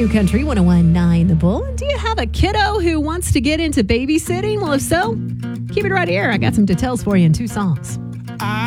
New Country 101.9 The Bull. And do you have a kiddo who wants to get into babysitting? Well, if so, keep it right here. I got some details for you in two songs.